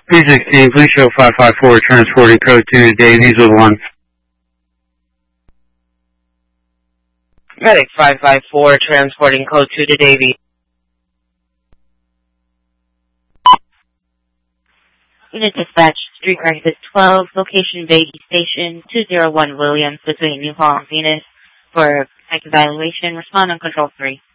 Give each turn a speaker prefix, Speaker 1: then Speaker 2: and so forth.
Speaker 1: 316, please show 554, transporting code 2 to Davies with 1.
Speaker 2: Medic 554, transporting code 2 to Davies.
Speaker 3: Unit dispatch, Street Crisis 12, location Beatty Station, 201 Williams, between New Hall and Venus, for tech evaluation. Respond on Control 3.